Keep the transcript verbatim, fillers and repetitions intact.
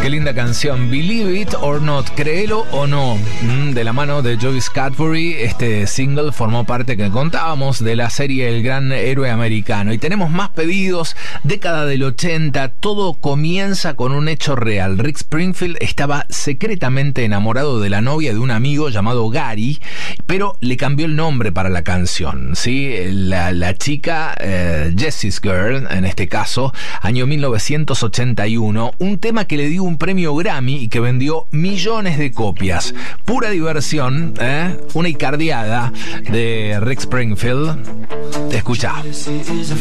Qué linda canción, Believe It or Not, créelo o no, de la mano de Joyce Cadbury. Este single formó parte, que contábamos, de la serie El Gran Héroe Americano. Y tenemos más pedidos. Década del ochenta, todo comienza con un hecho real. Rick Springfield estaba secretamente enamorado de la novia de un amigo llamado Gary, pero le cambió el nombre para la canción, ¿sí? La, la chica, eh, Jessie's Girl, en este caso, año mil novecientos ochenta y uno, un tema que le dio un premio Grammy y que vendió millones de copias. Pura diversión, ¿eh? Una icardiada de Rick Springfield. Escucha.